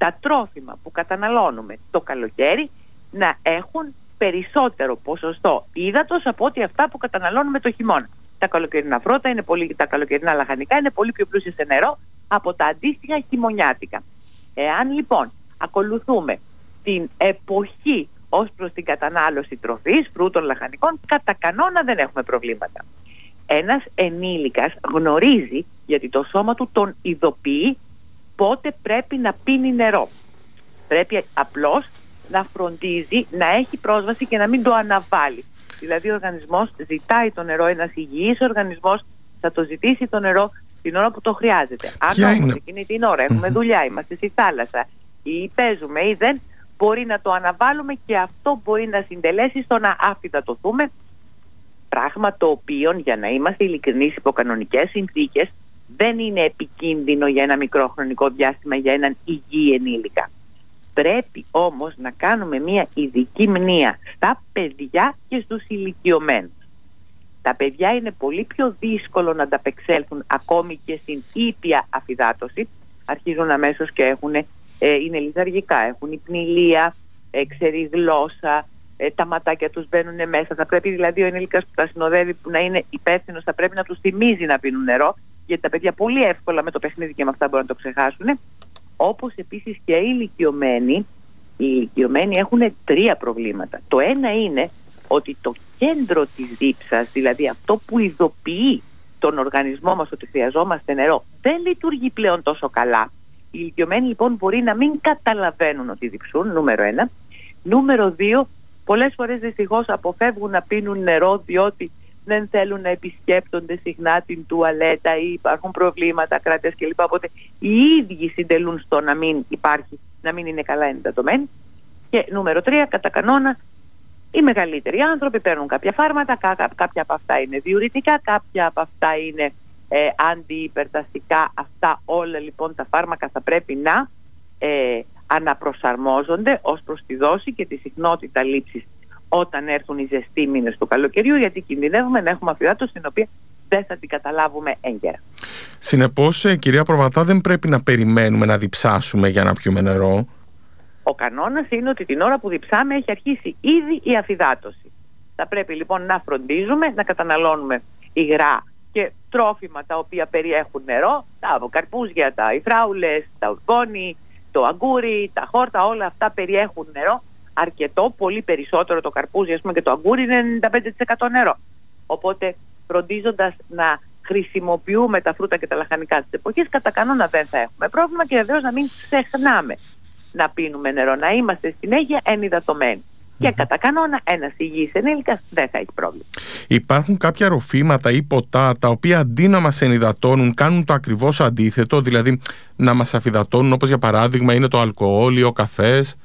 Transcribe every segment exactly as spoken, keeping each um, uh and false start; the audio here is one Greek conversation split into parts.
τα τρόφιμα που καταναλώνουμε το καλοκαίρι να έχουν περισσότερο ποσοστό ύδατος από ό,τι αυτά που καταναλώνουμε το χειμώνα. Τα καλοκαιρινά φρούτα, είναι πολύ, τα καλοκαιρινά λαχανικά είναι πολύ πιο πλούσια σε νερό από τα αντίστοιχα χειμωνιάτικα. Εάν λοιπόν ακολουθούμε την εποχή ως προς την κατανάλωση τροφής, φρούτων, λαχανικών, κατά κανόνα δεν έχουμε προβλήματα. Ένας ενήλικας γνωρίζει, γιατί το σώμα του τον ειδοποιεί, πότε πρέπει να πίνει νερό. Πρέπει απλώς να φροντίζει να έχει πρόσβαση και να μην το αναβάλει. Δηλαδή ο οργανισμός ζητάει το νερό, ένας υγιής οργανισμός θα το ζητήσει το νερό την ώρα που το χρειάζεται. Αν όμως εκείνη την ώρα έχουμε mm-hmm. δουλειά, είμαστε στη θάλασσα ή παίζουμε ή δεν, μπορεί να το αναβάλουμε και αυτό μπορεί να συντελέσει στο να αφυδατωθούμε, πράγμα το οποίο, για να είμαστε ειλικρινείς, υπό κανονικές συνθήκες δεν είναι επικίνδυνο για ένα μικρό χρονικό διάστημα για έναν υγιή ενήλικα. Πρέπει όμως να κάνουμε μια ειδική μνήα στα παιδιά και στους ηλικιωμένους. Τα παιδιά είναι πολύ πιο δύσκολο να ανταπεξέλθουν ακόμη και στην ήπια αφυδάτωση. Αρχίζουν αμέσως και έχουν, ε, είναι λιθαργικά, έχουν υπνηλία, ε, ξέρει γλώσσα, ε, τα ματάκια τους μπαίνουν μέσα. Θα πρέπει δηλαδή ο ενήλικας που τα συνοδεύει, που να είναι υπεύθυνος, θα πρέπει να τους θυμίζει να πίνουν νερό, γιατί τα παιδιά πολύ εύκολα με το παιχνίδι και με αυτά μπορούν να το ξεχάσουν. Όπως επίσης και οι ηλικιωμένοι, οι ηλικιωμένοι έχουν τρία προβλήματα. Το ένα είναι ότι το κέντρο της δίψας, δηλαδή αυτό που ειδοποιεί τον οργανισμό μας ότι χρειαζόμαστε νερό, δεν λειτουργεί πλέον τόσο καλά. Οι ηλικιωμένοι λοιπόν μπορεί να μην καταλαβαίνουν ότι διψούν, νούμερο ένα. Νούμερο δύο, πολλές φορές δυστυχώς αποφεύγουν να πίνουν νερό διότι δεν θέλουν να επισκέπτονται συχνά την τουαλέτα ή υπάρχουν προβλήματα, κράτες κλπ. Οπότε οι ίδιοι συντελούν στο να μην υπάρχει, να μην είναι καλά εντατωμένοι. Και νούμερο τρία, κατά κανόνα, οι μεγαλύτεροι άνθρωποι παίρνουν κάποια φάρμακα, κάποια από αυτά είναι διουρητικά, κάποια από αυτά είναι ε, αντιυπερταστικά. Αυτά όλα λοιπόν τα φάρμακα θα πρέπει να ε, αναπροσαρμόζονται ως προς τη δόση και τη συχνότητα λήψης όταν έρθουν οι ζεστοί μήνες του καλοκαιριού, γιατί κινδυνεύουμε να έχουμε αφυδάτωση την οποία δεν θα την καταλάβουμε έγκαιρα. Συνεπώς, κυρία Προβατά, δεν πρέπει να περιμένουμε να διψάσουμε για να πιούμε νερό. Ο κανόνας είναι ότι την ώρα που διψάμε έχει αρχίσει ήδη η αφυδάτωση. Θα πρέπει λοιπόν να φροντίζουμε να καταναλώνουμε υγρά και τρόφιμα τα οποία περιέχουν νερό, τα καρπούζια, τα υφράουλες, τα ουρκόνη, το αγκούρι, τα χόρτα, όλα αυτά περιέχουν νερό. Αρκετό, πολύ περισσότερο το καρπούζι, ας πούμε, και το αγκούρι είναι ενενήντα πέντε τοις εκατό νερό. Οπότε φροντίζοντας να χρησιμοποιούμε τα φρούτα και τα λαχανικά της εποχής, κατά κανόνα δεν θα έχουμε πρόβλημα και βεβαίως να μην ξεχνάμε να πίνουμε νερό, να είμαστε συνέχεια ενυδατωμένοι. Mm-hmm. Και κατά κανόνα ένας υγιής ενήλικας δεν θα έχει πρόβλημα. Υπάρχουν κάποια ροφήματα ή ποτά τα οποία αντί να μας ενυδατώνουν κάνουν το ακριβώς αντίθετο, δηλαδή να μας αφυδατώνουν, όπως για παράδειγμα είναι το αλκοόλ ή ο καφές?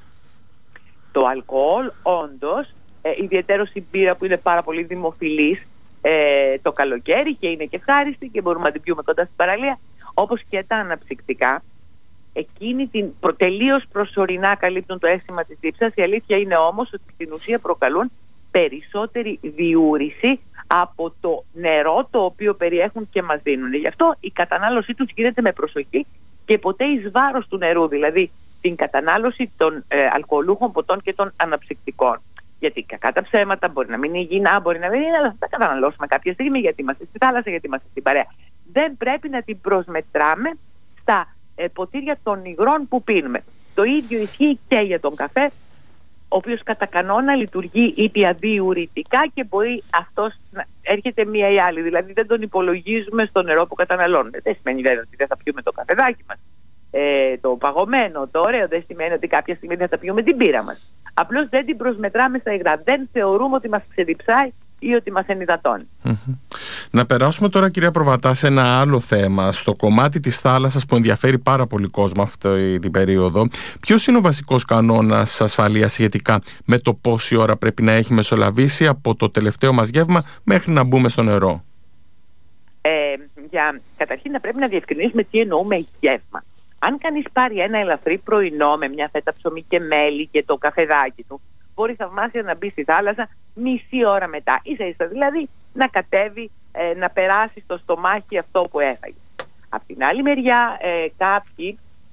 Το αλκοόλ όντως, ε, ιδιαίτερος η μπύρα που είναι πάρα πολύ δημοφιλής ε, το καλοκαίρι και είναι και ευχάριστη και μπορούμε να την πιούμε κοντά στην παραλία, όπως και τα αναψυκτικά, εκείνη την προ, τελείως προσωρινά καλύπτουν το αίσθημα της δίψας. Η αλήθεια είναι όμως ότι στην ουσία προκαλούν περισσότερη διούρηση από το νερό το οποίο περιέχουν και μας δίνουν. Γι' αυτό η κατανάλωσή τους γίνεται με προσοχή και ποτέ εις βάρος του νερού, δηλαδή την κατανάλωση των ε, αλκοολούχων ποτών και των αναψυκτικών. Γιατί κακά τα ψέματα μπορεί να μην είναι υγιεινά, μπορεί να μην είναι, αλλά θα τα καταναλώσουμε κάποια στιγμή γιατί είμαστε στη θάλασσα, γιατί είμαστε στην παρέα. Δεν πρέπει να την προσμετράμε στα ε, ποτήρια των υγρών που πίνουμε. Το ίδιο ισχύει και για τον καφέ, ο οποίος κατά κανόνα λειτουργεί ήπια διουρητικά και μπορεί αυτός να έρχεται μία ή άλλη. Δηλαδή δεν τον υπολογίζουμε στο νερό που καταναλώνουμε. Δεν σημαίνει βέβαια ότι δεν θα πιούμε το καφεδάκι μας. Ε, το παγωμένο, το ωραίο, δεν σημαίνει ότι κάποια στιγμή δεν θα πιούμε την πύρα μας. Απλώς δεν την προσμετράμε στα υγρά. Δεν θεωρούμε ότι μας ξεδιψάει ή ότι μας ενυδατώνει. Mm-hmm. Να περάσουμε τώρα, κυρία Προβατά, σε ένα άλλο θέμα. Στο κομμάτι της θάλασσας που ενδιαφέρει πάρα πολύ κόσμο αυτή την περίοδο, ποιος είναι ο βασικός κανόνας ασφαλείας σχετικά με το πόση ώρα πρέπει να έχει μεσολαβήσει από το τελευταίο μας γεύμα μέχρι να μπούμε στο νερό? Ε, για, καταρχήν να πρέπει να διευκρινίσουμε τι εννοούμε γεύμα. Αν κανείς πάρει ένα ελαφρύ πρωινό με μια φέτα ψωμί και μέλι και το καφεδάκι του, μπορεί θαυμάσια να μπει στη θάλασσα μισή ώρα μετά. Ίσα ίσα δηλαδή να κατέβει, ε, να περάσει στο στομάχι αυτό που έφαγε. Απ' την άλλη μεριά, ε, κάποιοι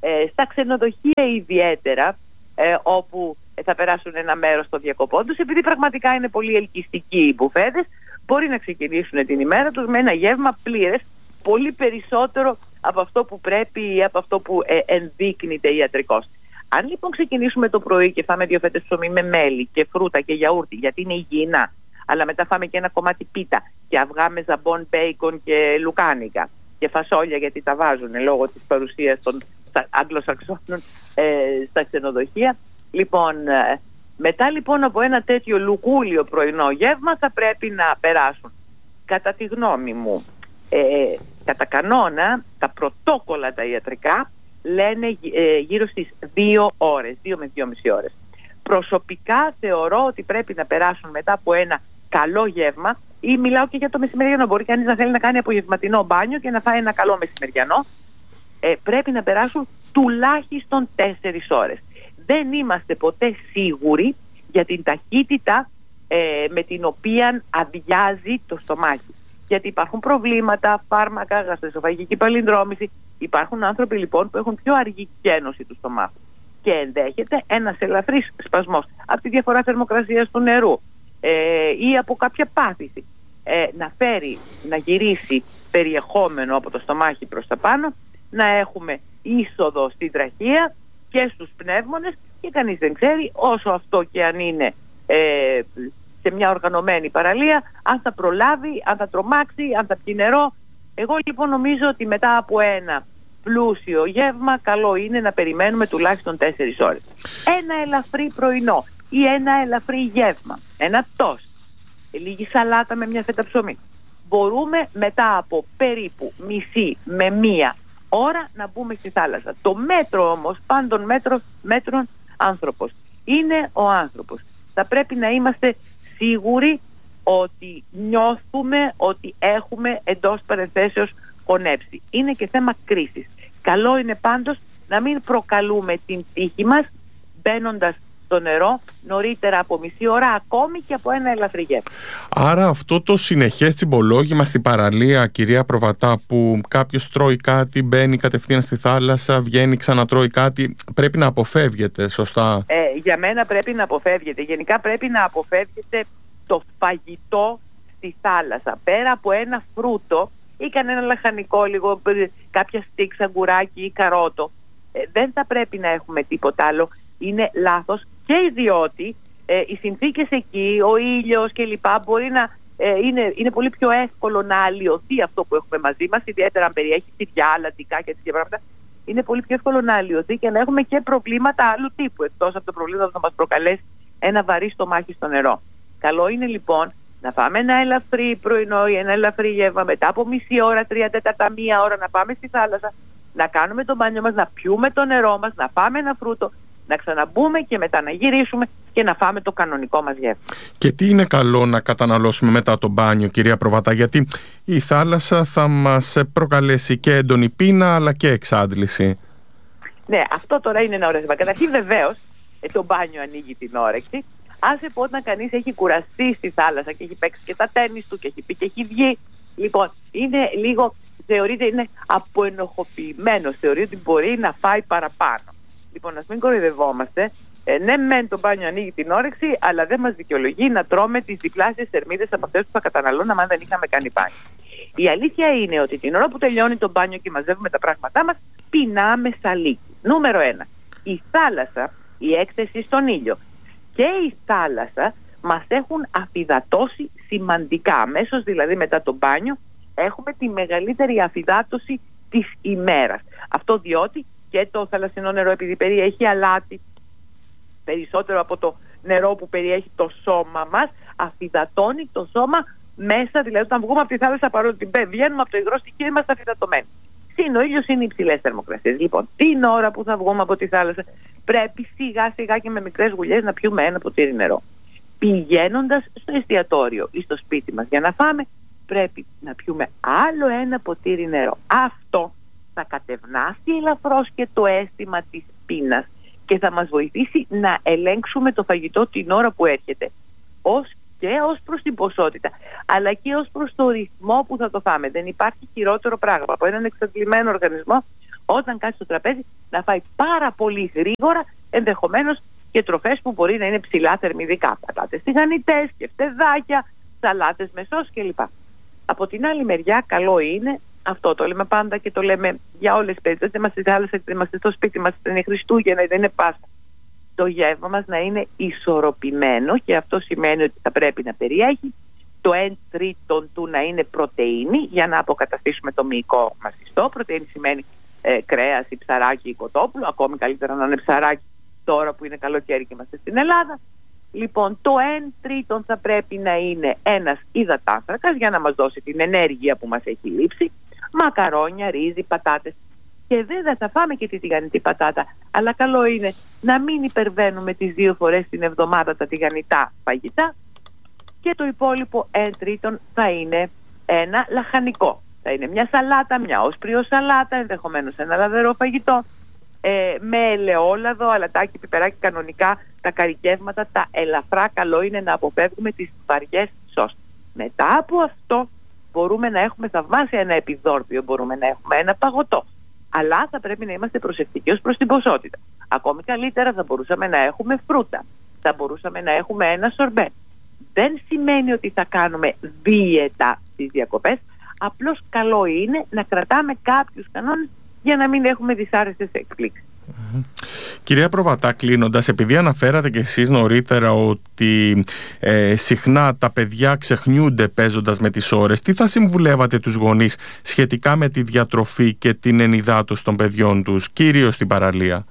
Ε, στα ξενοδοχεία ιδιαίτερα, ε, όπου θα περάσουν ένα μέρος των διακοπών τους, επειδή πραγματικά είναι πολύ ελκυστικοί οι μπουφέδες, μπορεί να ξεκινήσουν την ημέρα τους με ένα γεύμα πλήρες, πολύ περισσότερο από αυτό που πρέπει ή από αυτό που ε, ενδείκνυται ιατρικώς. Αν λοιπόν ξεκινήσουμε το πρωί και φάμε δύο φέτες ψωμί με μέλι και φρούτα και γιαούρτι, γιατί είναι υγιεινά, αλλά μετά φάμε και ένα κομμάτι πίτα και αυγά με ζαμπόν, μπέικον και λουκάνικα και φασόλια, γιατί τα βάζουν λόγω της παρουσίας των Αγγλοσαξώνων ε, στα ξενοδοχεία. Λοιπόν, ε, μετά λοιπόν από ένα τέτοιο λουκούλιο πρωινό γεύμα θα πρέπει να περάσουν, κατά τη γνώμη μου, ε, κατά κανόνα τα πρωτόκολλα τα ιατρικά λένε ε, γύρω στις δύο ώρες, δύο με δύο μισή ώρες. Προσωπικά θεωρώ ότι πρέπει να περάσουν μετά από ένα καλό γεύμα, ή μιλάω και για το μεσημεριανό, μπορεί κανείς να θέλει να κάνει απογευματινό μπάνιο και να φάει ένα καλό μεσημεριανό, ε, πρέπει να περάσουν τουλάχιστον τέσσερις ώρες. Δεν είμαστε ποτέ σίγουροι για την ταχύτητα ε, με την οποία αδειάζει το στομάχι. Γιατί υπάρχουν προβλήματα, φάρμακα, γαστροεσοφαγική παλινδρόμηση. Υπάρχουν άνθρωποι λοιπόν που έχουν πιο αργή γένωση του στομάχου και ενδέχεται ένας ελαφρύς σπασμός από τη διαφορά θερμοκρασίας του νερού ε, ή από κάποια πάθηση ε, να φέρει, να γυρίσει περιεχόμενο από το στομάχι προς τα πάνω, να έχουμε είσοδο στην τραχεία και στους πνεύμονες, και κανείς δεν ξέρει, όσο αυτό και αν είναι ε, σε μια οργανωμένη παραλία, αν θα προλάβει, αν θα τρομάξει, αν θα πιει νερό. Εγώ λοιπόν νομίζω ότι μετά από ένα πλούσιο γεύμα καλό είναι να περιμένουμε τουλάχιστον τέσσερις ώρες. Ένα ελαφρύ πρωινό ή ένα ελαφρύ γεύμα, ένα τόστ, λίγη σαλάτα με μια φέτα ψωμί. Μπορούμε μετά από περίπου μισή με μία ώρα να μπούμε στη θάλασσα. Το μέτρο όμως, πάντων μέτρο, μέτρων άνθρωπος, είναι ο άνθρωπος. Θα πρέπει να είμαστε σίγουροι ότι νιώθουμε ότι έχουμε εντός παρενθέσεως χωνέψει. Είναι και θέμα κρίσης. Καλό είναι πάντως να μην προκαλούμε την τύχη μας μπαίνοντας στο νερό νωρίτερα από μισή ώρα, ακόμη και από ένα ελαφρύ γεύμα. Άρα αυτό το συνεχές τσιμπολόγημα στην παραλία, κυρία Προβατά, που κάποιος τρώει κάτι, μπαίνει κατευθείαν στη θάλασσα, βγαίνει, ξανατρώει κάτι, πρέπει να αποφεύγεται, σωστά? Ε, για μένα πρέπει να αποφεύγεται. Γενικά πρέπει να αποφεύγεται το φαγητό στη θάλασσα. Πέρα από ένα φρούτο ή κανένα λαχανικό, λίγο, κάποια στίξ, αγκουράκι ή καρότο, ε, δεν θα πρέπει να έχουμε τίποτα άλλο. Είναι λάθος, και διότι ε, οι συνθήκες εκεί, ο ήλιος κλπ. Μπορεί να ε, είναι, είναι πολύ πιο εύκολο να αλλοιωθεί αυτό που έχουμε μαζί μας, ιδιαίτερα αν περιέχει τυριά, αλατικά και τέτοια πράγματα. Είναι πολύ πιο εύκολο να αλλοιωθεί και να έχουμε και προβλήματα άλλου τύπου, εκτός από το προβλήμα που θα μας προκαλέσει ένα βαρύ στομάχι στο νερό. Καλό είναι λοιπόν να πάμε ένα ελαφρύ πρωινό ή ένα ελαφρύ γεύμα, μετά από μισή ώρα, τρία τέταρτα, μία ώρα να πάμε στη θάλασσα, να κάνουμε το μπάνιο μας, να πιούμε το νερό μας, να φάμε ένα φρούτο, να ξαναμπούμε και μετά να γυρίσουμε και να φάμε το κανονικό μας γεύμα. Και τι είναι καλό να καταναλώσουμε μετά το μπάνιο, κυρία Προβατά? Γιατί η θάλασσα θα μας προκαλέσει και έντονη πείνα αλλά και εξάντληση. Ναι, αυτό τώρα είναι ένα ωραίο θέμα. Καταρχήν βεβαίως το μπάνιο ανοίγει την όρεξη. Άσε πω όταν κανείς έχει κουραστεί στη θάλασσα και έχει παίξει και τα τένις του και έχει πει και έχει βγει, λοιπόν, είναι λίγο, θεωρείται, είναι αποενοχοποιημένος, θεωρεί ότι μπορεί να φάει παραπάνω. Λοιπόν, ας μην κοροϊδευόμαστε. Ε, ναι, μεν το μπάνιο ανοίγει την όρεξη, αλλά δεν μας δικαιολογεί να τρώμε τις διπλάσιες θερμίδες από αυτές που θα καταναλώναμε αν δεν είχαμε κάνει μπάνιο. Η αλήθεια είναι ότι την ώρα που τελειώνει το μπάνιο και μαζεύουμε τα πράγματά μας, πεινάμε σαλίκι. Νούμερο ένα. Η θάλασσα, η έκθεση στον ήλιο και η θάλασσα μας έχουν αφυδατώσει σημαντικά. Αμέσως δηλαδή μετά το μπάνιο έχουμε τη μεγαλύτερη αφυδάτωση της ημέρας. Αυτό διότι και το θαλασσινό νερό, επειδή περιέχει αλάτι περισσότερο από το νερό που περιέχει το σώμα μας, αφυδατώνει το σώμα μέσα, δηλαδή όταν βγούμε από τη θάλασσα, παρότι βγαίνουμε από το υγρό στοιχείο, είμαστε αφυδατωμένοι. Συν ο ήλιος είναι υψηλές θερμοκρασίες. Λοιπόν, την ώρα που θα βγούμε από τη θάλασσα, πρέπει σιγά σιγά και με μικρές γουλιές να πιούμε ένα ποτήρι νερό. Πηγαίνοντας στο εστιατόριο ή στο σπίτι μας για να φάμε, πρέπει να πιούμε άλλο ένα ποτήρι νερό. Αυτό θα κατευνάσει ελαφρώς και το αίσθημα της πείνας και θα μας βοηθήσει να ελέγξουμε το φαγητό την ώρα που έρχεται, ως και ως προς την ποσότητα, αλλά και ως προς το ρυθμό που θα το φάμε. Δεν υπάρχει χειρότερο πράγμα από έναν εξαντλημένο οργανισμό, όταν κάτσει στο τραπέζι να φάει πάρα πολύ γρήγορα, ενδεχομένως και τροφές που μπορεί να είναι ψηλά θερμιδικά. Πατάτες τηγανιτές, κεφτεδάκια, σαλάτες με σως κλπ. Από την άλλη μεριά, καλό είναι, αυτό το λέμε πάντα και το λέμε για όλες τις περιπτώσεις, δεν είμαστε στη θάλασσα, δεν είμαστε στο σπίτι μας, δεν είναι Χριστούγεννα, δεν είναι Πάσχα. Το γεύμα μας να είναι ισορροπημένο και αυτό σημαίνει ότι θα πρέπει να περιέχει το εν τρίτον του να είναι πρωτεΐνη για να αποκαταστήσουμε το μυϊκό μας ιστό. Πρωτεΐνη σημαίνει ε, κρέας ή ψαράκι ή κοτόπουλο, ακόμη καλύτερα να είναι ψαράκι τώρα που είναι καλοκαίρι και είμαστε στην Ελλάδα. Λοιπόν, το εν τρίτον θα πρέπει να είναι ένας υδατάνθρακας για να μας δώσει την ενέργεια που μας έχει λείψει, μακαρόνια, ρύζι, πατάτες. Και δεν θα φάμε και τη τηγανιτή πατάτα, αλλά καλό είναι να μην υπερβαίνουμε τις δύο φορές την εβδομάδα τα τηγανιτά φαγητά και το υπόλοιπο εν τρίτον θα είναι ένα λαχανικό. Θα είναι μια σαλάτα, μια όσπριο σαλάτα, ενδεχομένως ένα λαδερό φαγητό, ε, με ελαιόλαδο, αλατάκι, πιπεράκι, κανονικά τα καρικεύματα, τα ελαφρά. Καλό είναι να αποφεύγουμε τις βαριές σως. Μετά από αυτό μπορούμε να έχουμε θαυμάσια ένα επιδόρπιο, μπορούμε να έχουμε ένα παγωτό. Αλλά θα πρέπει να είμαστε προσεκτικοί ως προς την ποσότητα. Ακόμη καλύτερα θα μπορούσαμε να έχουμε φρούτα, θα μπορούσαμε να έχουμε ένα σορμπέ. Δεν σημαίνει ότι θα κάνουμε δίαιτα στις διακοπές, απλώς καλό είναι να κρατάμε κάποιους κανόνες για να μην έχουμε δυσάρεστες εκπλήξεις. Mm-hmm. Κυρία Προβατά, κλείνοντας, επειδή αναφέρατε και εσείς νωρίτερα ότι ε, συχνά τα παιδιά ξεχνιούνται παίζοντας με τις ώρες, τι θα συμβουλεύατε τους γονείς σχετικά με τη διατροφή και την ενυδάτωση των παιδιών τους, κυρίως στην παραλία?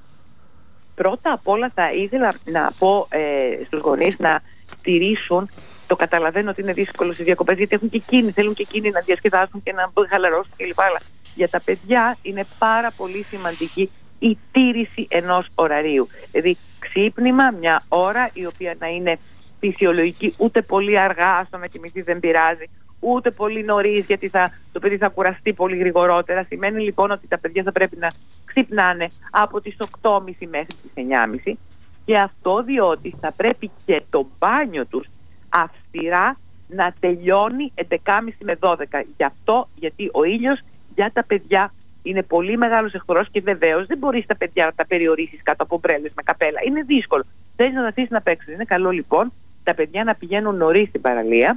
Πρώτα απ' όλα θα ήθελα να πω ε, στους γονείς να στηρίσουν. Το καταλαβαίνω ότι είναι δύσκολο στις διακοπές, γιατί έχουν και εκείνοι, θέλουν και εκείνοι να διασκεδάσουν και να χαλαρώσουν κλπ. Αλλά για τα παιδιά είναι πάρα πολύ σημαντική η τήρηση ενός ωραρίου. Δηλαδή ξύπνημα μια ώρα η οποία να είναι φυσιολογική, ούτε πολύ αργά, στο να κοιμηθεί δεν πειράζει, ούτε πολύ νωρίς γιατί θα, το παιδί θα κουραστεί πολύ γρηγορότερα. Σημαίνει λοιπόν ότι τα παιδιά θα πρέπει να ξυπνάνε από τις οκτώ και μισή μέχρι τις εννιά και μισή, και αυτό διότι θα πρέπει και το μπάνιο τους αυστηρά να τελειώνει έντεκα και μισή με δώδεκα. Γι' αυτό, γιατί ο ήλιος για τα παιδιά είναι πολύ μεγάλος εχθρός και βεβαίως δεν μπορείς τα παιδιά να τα περιορίσεις κάτω από ομπρέλες με καπέλα. Είναι δύσκολο. Θέλεις να τα αφήσεις να παίξουν. Είναι καλό λοιπόν τα παιδιά να πηγαίνουν νωρίς στην παραλία.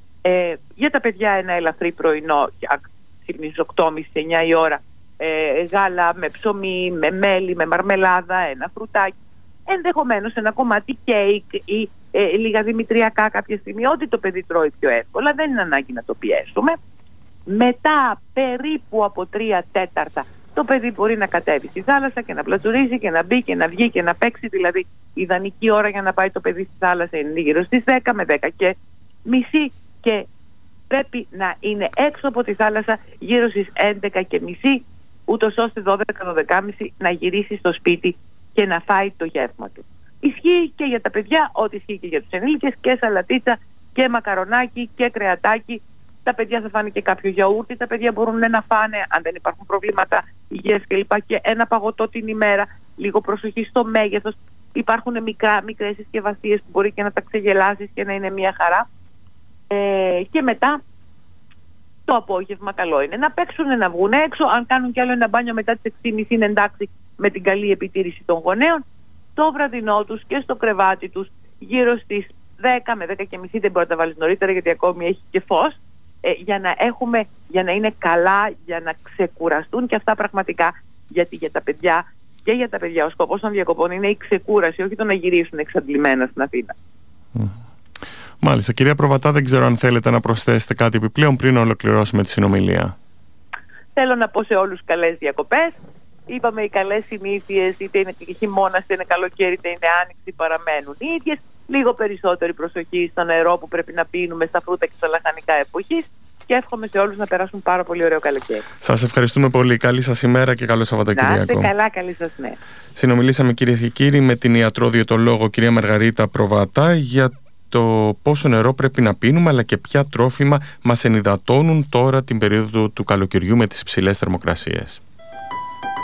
Ε, για τα παιδιά ένα ελαφρύ πρωινό, ξύπνεις οκτώ και μισή εννιά η ώρα, ε, γάλα με ψωμί, με μέλι, με μαρμελάδα, ένα φρουτάκι. Ενδεχομένως ένα κομμάτι κέικ ή ε, λίγα δημητριακά κάποια στιγμή, ό,τι το παιδί τρώει πιο εύκολα, δεν είναι ανάγκη να το πιέσουμε. Μετά περίπου από τρία τέταρτα το παιδί μπορεί να κατέβει στη θάλασσα και να πλατουρίσει και να μπει και να βγει και να παίξει. Δηλαδή η ιδανική ώρα για να πάει το παιδί στη θάλασσα είναι γύρω στις δέκα με δέκα και μισή, και πρέπει να είναι έξω από τη θάλασσα γύρω στις έντεκα και μισή, ούτως ώστε δώδεκα με δώδεκα και μισή να γυρίσει στο σπίτι και να φάει το γεύμα του. Ισχύει και για τα παιδιά ό,τι ισχύει και για τους ενήλικες, και σαλατίτσα και μακαρονάκι και κρεατάκι. Τα παιδιά θα φάνε και κάποιο γιαούρτι, τα παιδιά μπορούν να φάνε, αν δεν υπάρχουν προβλήματα υγείας κλπ, και ένα παγωτό την ημέρα. Λίγο προσοχή στο μέγεθος. Υπάρχουν μικρά, μικρές συσκευασίες που μπορεί και να τα ξεγελάσεις και να είναι μια χαρά. Ε, και μετά το απόγευμα καλό είναι να παίξουν, να βγουν έξω. Αν κάνουν κι άλλο ένα μπάνιο μετά τις έξι και μισή είναι εντάξει, με την καλή επιτήρηση των γονέων. Το βραδινό τους και στο κρεβάτι τους γύρω στις δέκα με δέκα και μισή, δεν μπορεί να τα βάλεις νωρίτερα γιατί ακόμη έχει και φως, ε, για να έχουμε, για να είναι καλά, για να ξεκουραστούν, και αυτά πραγματικά, γιατί για τα παιδιά και για τα παιδιά ο σκοπός των διακοπών είναι η ξεκούραση, όχι το να γυρίσουν εξαντλημένα στην Αθήνα. Mm. Μάλιστα. Κυρία Προβατά, δεν ξέρω αν θέλετε να προσθέσετε κάτι επιπλέον πριν να ολοκληρώσουμε τη συνομιλία. Θέλω να πω σε όλους καλές διακοπές. Είπαμε, οι καλές συνήθειες, είτε είναι χειμώνας, είτε είναι καλοκαίρι, είτε είναι άνοιξη, παραμένουν οι ίδιες. Λίγο περισσότερη προσοχή στο νερό που πρέπει να πίνουμε, στα φρούτα και στα λαχανικά εποχής, και εύχομαι σε όλους να περάσουν πάρα πολύ ωραίο καλοκαίρι. Σας ευχαριστούμε πολύ. Καλή σας ημέρα και καλό Σαββατοκύριακο. Να είστε καλά, καλή σας μέρα. Συνομιλήσαμε, κυρίες και κύριοι, με την ιατρό-διαιτολόγο κυρία Μαργαρίτα Προβατά για το πόσο νερό πρέπει να πίνουμε, αλλά και ποια τρόφιμα μας ενυδατώνουν τώρα την περίοδο του καλοκαιριού με τις υψηλές θερμοκρασίες.